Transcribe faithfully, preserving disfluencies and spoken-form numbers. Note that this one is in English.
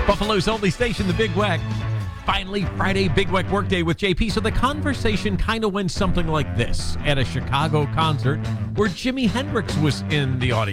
Buffalo's only station, the Big Weck. Finally, Friday, Big Weck Workday with J P. So the conversation kind of went something like this at a Chicago concert where Jimi Hendrix was in the audience.